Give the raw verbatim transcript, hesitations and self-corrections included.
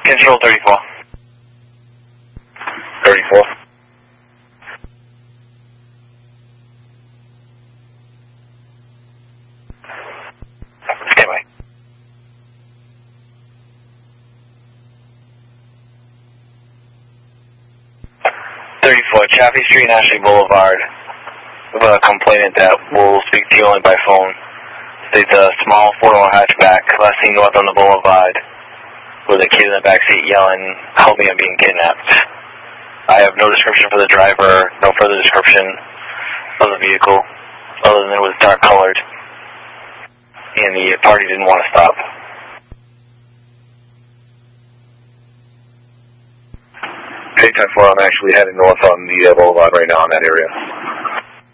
Control thirty-four. thirty-four. Stand by. thirty-four, Chaffee Street, Ashley Boulevard. We have a complainant that will speak to you only by phone. It's a small four-door hatchback, last seen north on the boulevard, with a kid in the backseat yelling, "Help me, I'm being kidnapped." I have no description for the driver, no further description of the vehicle, other than it was dark-colored, and the party didn't want to stop. Hey, ten four, I'm actually heading north on the uh, boulevard right now in that area.